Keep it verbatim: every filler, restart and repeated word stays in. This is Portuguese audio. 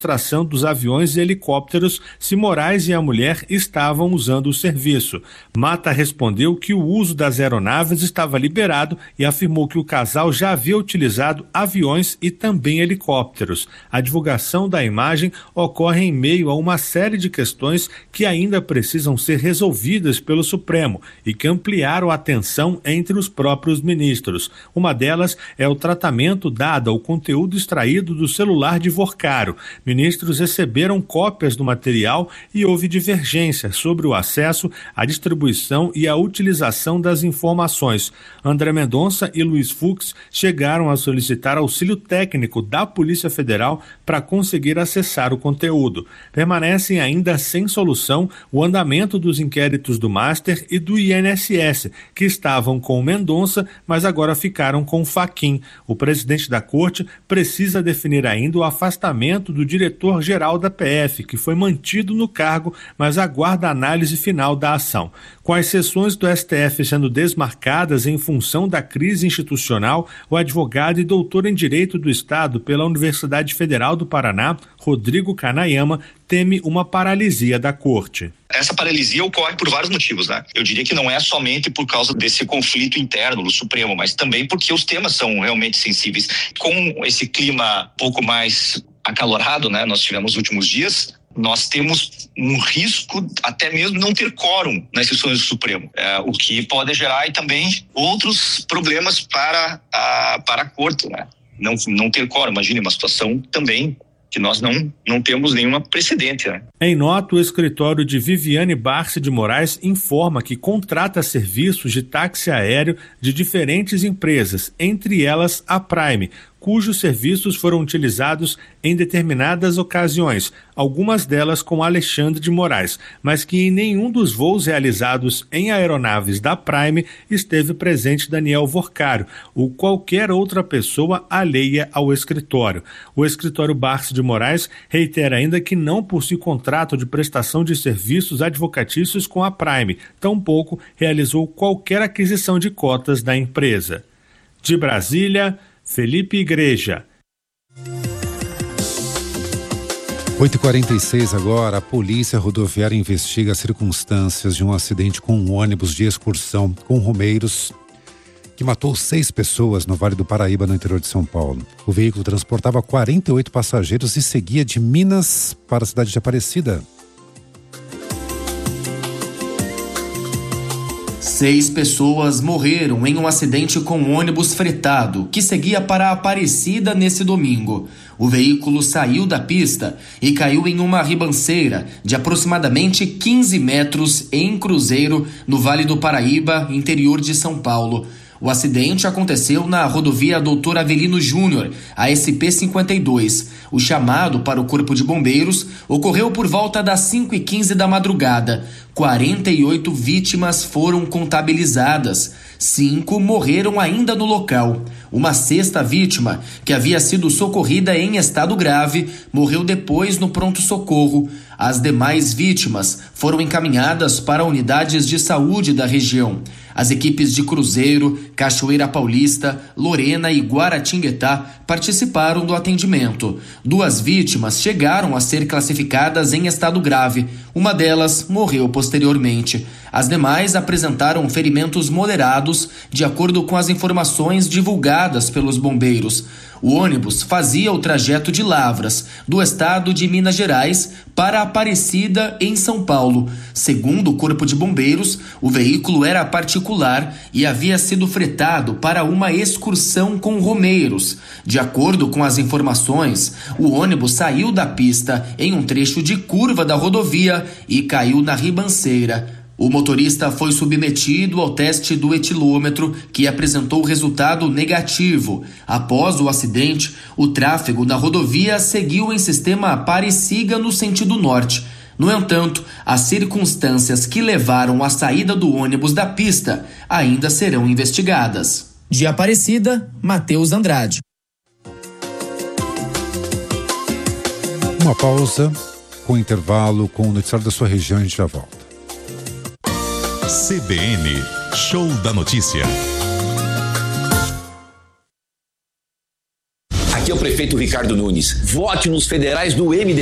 demonstração dos aviões e helicópteros se Moraes e a mulher estavam usando o serviço. Mata respondeu que o uso das aeronaves estava liberado e afirmou que o casal já havia utilizado aviões e também helicópteros. A divulgação da imagem ocorre em meio a uma série de questões que ainda precisam ser resolvidas pelo Supremo e que ampliaram a tensão entre os próprios ministros. Uma delas é o tratamento dado ao conteúdo extraído do celular de Vorcaro. Ministros receberam cópias do material e houve divergência sobre o acesso, a distribuição e a utilização das informações. André Mendonça e Luiz Fux chegaram a solicitar auxílio técnico da Polícia Federal para conseguir acessar o conteúdo. Permanecem ainda sem solução o andamento dos inquéritos do Master e do I N S S, que estavam com o Mendonça, mas agora ficaram com o Fachin. O presidente da Corte precisa definir ainda o afastamento do diretor-geral da P F, que foi mantido no cargo, mas aguarda a análise final da ação. Com as sessões do S T F sendo desmarcadas em função da crise institucional, o advogado e doutor em Direito do Estado pela Universidade Federal do Paraná, Rodrigo Kanayama, teme uma paralisia da Corte. Essa paralisia ocorre por vários motivos, né? Eu diria que não é somente por causa desse conflito interno do Supremo, mas também porque os temas são realmente sensíveis. Com esse clima um pouco mais acalorado, né, nós tivemos nos últimos dias, nós temos um risco até mesmo não ter quórum nas sessões do Supremo, é, o que pode gerar e também outros problemas para a, para a Corte, né? Não, não ter quórum, imagine uma situação também que nós não, não temos nenhuma precedente, né? Em nota, o escritório de Viviane Barce de Moraes informa que contrata serviços de táxi aéreo de diferentes empresas, entre elas a Prime, cujos serviços foram utilizados em determinadas ocasiões, algumas delas com Alexandre de Moraes, mas que em nenhum dos voos realizados em aeronaves da Prime esteve presente Daniel Vorcaro ou qualquer outra pessoa alheia ao escritório. O escritório Barce de Moraes reitera ainda que não possui contrato de prestação de serviços advocatícios com a Prime, tampouco realizou qualquer aquisição de cotas da empresa. De Brasília, Felipe Igreja. oito e quarenta e seis agora, a Polícia Rodoviária investiga as circunstâncias de um acidente com um ônibus de excursão com romeiros que matou seis pessoas no Vale do Paraíba, no interior de São Paulo. O veículo transportava quarenta e oito passageiros e seguia de Minas para a cidade de Aparecida. Seis pessoas morreram em um acidente com um ônibus fretado que seguia para a Aparecida nesse domingo. O veículo saiu da pista e caiu em uma ribanceira de aproximadamente quinze metros em Cruzeiro, no Vale do Paraíba, interior de São Paulo. O acidente aconteceu na rodovia Doutor Avelino Júnior, a S P cinquenta e dois. O chamado para o Corpo de Bombeiros ocorreu por volta das cinco e quinze da madrugada. quarenta e oito vítimas foram contabilizadas. Cinco morreram ainda no local. Uma sexta vítima, que havia sido socorrida em estado grave, morreu depois no pronto-socorro. As demais vítimas foram encaminhadas para unidades de saúde da região. As equipes de Cruzeiro, Cachoeira Paulista, Lorena e Guaratinguetá participaram do atendimento. Duas vítimas chegaram a ser classificadas em estado grave. Uma delas morreu posteriormente. As demais apresentaram ferimentos moderados, de acordo com as informações divulgadas pelos bombeiros. O ônibus fazia o trajeto de Lavras, do estado de Minas Gerais, para Aparecida, em São Paulo. Segundo o Corpo de Bombeiros, o veículo era particular e havia sido fretado para uma excursão com romeiros. De acordo com as informações, o ônibus saiu da pista em um trecho de curva da rodovia e caiu na ribanceira. O motorista foi submetido ao teste do etilômetro, que apresentou resultado negativo. Após o acidente, o tráfego na rodovia seguiu em sistema Aparecida no sentido norte. No entanto, as circunstâncias que levaram à saída do ônibus da pista ainda serão investigadas. De Aparecida, Matheus Andrade. Uma pausa com intervalo com o noticiário da sua região, a gente já volta. C B N, Show da Notícia. Aqui é o prefeito Ricardo Nunes. Vote nos federais do M D B.